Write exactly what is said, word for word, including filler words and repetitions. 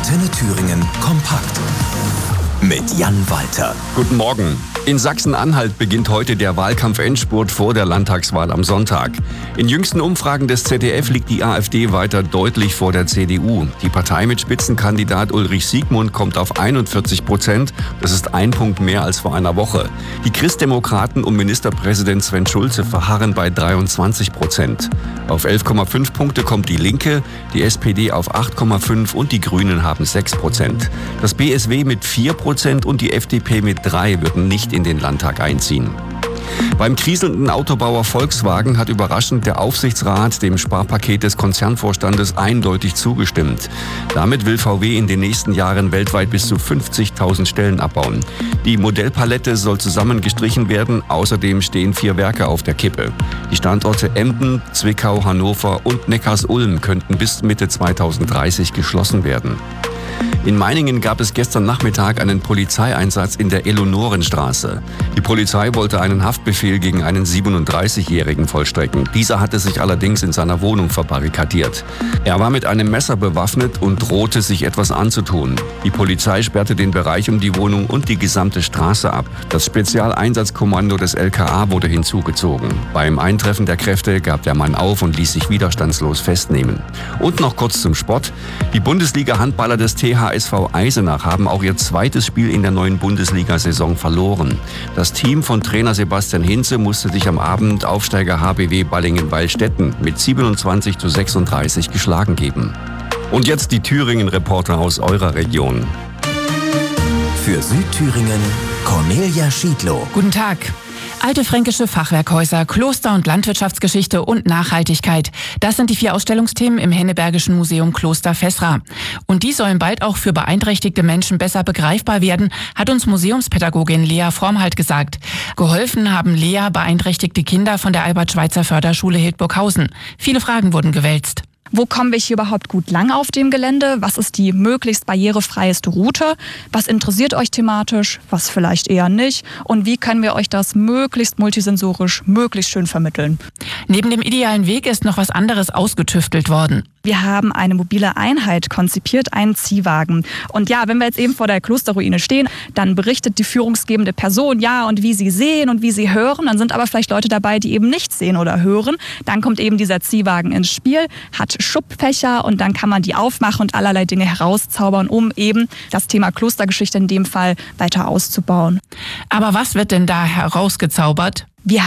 Antenne Thüringen kompakt mit Jan Walter. Guten Morgen. In Sachsen-Anhalt beginnt heute der Wahlkampf-Endspurt vor der Landtagswahl am Sonntag. In jüngsten Umfragen des Z D F liegt die AfD weiter deutlich vor der C D U. Die Partei mit Spitzenkandidat Ulrich Siegmund kommt auf einundvierzig Prozent. Das ist ein Punkt mehr als vor einer Woche. Die Christdemokraten um Ministerpräsident Sven Schulze verharren bei dreiundzwanzig Prozent. Auf elf Komma fünf Punkte kommt die Linke, die S P D auf acht Komma fünf und die Grünen haben sechs Prozent. Das B S W mit vier Prozent und die F D P mit drei würden nicht in den Landtag einziehen. Beim kriselnden Autobauer Volkswagen hat überraschend der Aufsichtsrat dem Sparpaket des Konzernvorstandes eindeutig zugestimmt. Damit will V W in den nächsten Jahren weltweit bis zu fünfzigtausend Stellen abbauen. Die Modellpalette soll zusammengestrichen werden, außerdem stehen vier Werke auf der Kippe. Die Standorte Emden, Zwickau, Hannover und Neckarsulm könnten bis Mitte zweitausenddreißig geschlossen werden. In Meiningen gab es gestern Nachmittag einen Polizeieinsatz in der Eleonorenstraße. Die Polizei wollte einen Haftbefehl gegen einen siebenunddreißigjährigen vollstrecken. Dieser hatte sich allerdings in seiner Wohnung verbarrikadiert. Er war mit einem Messer bewaffnet und drohte, sich etwas anzutun. Die Polizei sperrte den Bereich um die Wohnung und die gesamte Straße ab. Das Spezialeinsatzkommando des L K A wurde hinzugezogen. Beim Eintreffen der Kräfte gab der Mann auf und ließ sich widerstandslos festnehmen. Und noch kurz zum Sport. Die Bundesliga-Handballer des T H S V Eisenach haben auch ihr zweites Spiel in der neuen Bundesliga-Saison verloren. Das Team von Trainer Sebastian Hinze musste sich am Abend Aufsteiger H B W Ballingen-Wallstätten mit siebenundzwanzig zu sechsunddreißig geschlagen geben. Und jetzt die Thüringen-Reporter aus eurer Region. Für Südthüringen Cornelia Schiedlow. Guten Tag. Alte fränkische Fachwerkhäuser, Kloster- und Landwirtschaftsgeschichte und Nachhaltigkeit. Das sind die vier Ausstellungsthemen im Hennebergischen Museum Kloster Fessra. Und die sollen bald auch für beeinträchtigte Menschen besser begreifbar werden, hat uns Museumspädagogin Lea Frommhalt gesagt. Geholfen haben Lea beeinträchtigte Kinder von der Albert-Schweitzer-Förderschule Hildburghausen. Viele Fragen wurden gewälzt. Wo kommen wir hier überhaupt gut lang auf dem Gelände? Was ist die möglichst barrierefreieste Route? Was interessiert euch thematisch? Was vielleicht eher nicht? Und wie können wir euch das möglichst multisensorisch, möglichst schön vermitteln? Neben dem idealen Weg ist noch was anderes ausgetüftelt worden. Wir haben eine mobile Einheit konzipiert, einen Ziehwagen. Und ja, wenn wir jetzt eben vor der Klosterruine stehen, dann berichtet die führungsgebende Person, ja, und wie sie sehen und wie sie hören. Dann sind aber vielleicht Leute dabei, die eben nichts sehen oder hören. Dann kommt eben dieser Ziehwagen ins Spiel, hat Schubfächer und dann kann man die aufmachen und allerlei Dinge herauszaubern, um eben das Thema Klostergeschichte in dem Fall weiter auszubauen. Aber was wird denn da herausgezaubert?